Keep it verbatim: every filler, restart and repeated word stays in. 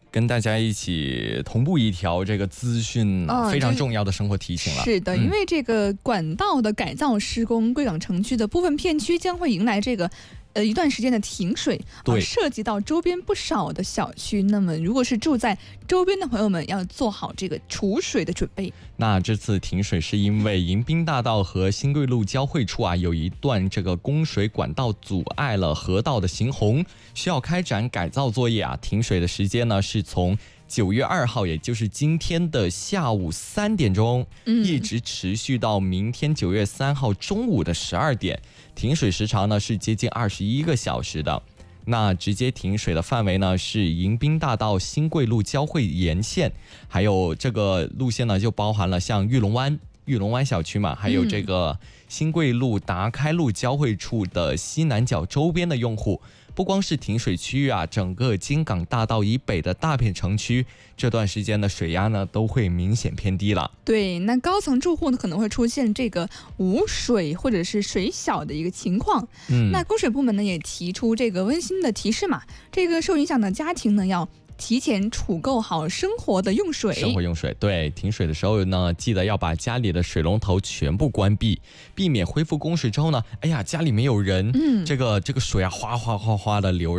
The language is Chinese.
跟大家一起同步一条这个资讯、啊哦、非常重要的生活提醒了。 是的，因为这个管道的改造施工，贵港城区的部分片区将会迎来这个呃一段时间的停水， 对、 啊，涉及到周边不少的小区。那么，如果是住在周边的朋友们，要做好这个储水的准备。 那这次停水是因为迎宾大道和新贵路交汇处啊，有一段这个供水管道阻碍了河道的行洪，需要开展改造作业啊。停水的时间呢是从九月二号，也就是今天的下午三点钟，嗯、一直持续到明天九月三号中午的十二点。停水时长呢是接近二十一个小时的。那直接停水的范围呢是迎宾大道新贵路交汇沿线，还有这个路线呢就包含了像玉龙湾玉龙湾小区嘛，还有这个新贵路达开路交汇处的西南角周边的用户。不光是停水区域啊，整个京港大道以北的大片城区，这段时间的水压呢都会明显偏低了。 对，那高层住户呢可能会出现这个无水或者是水小的一个情况。嗯，那供水部门呢也提出这个温馨的提示嘛，这个受影响的家庭呢要提前储够好生活的用水。 生活用水，对，停水的时候呢，记得要把家里的水龙头全部关闭，避免恢复供水之后呢，哎呀，家里没有人，嗯，这个这个水啊，哗哗哗哗的流。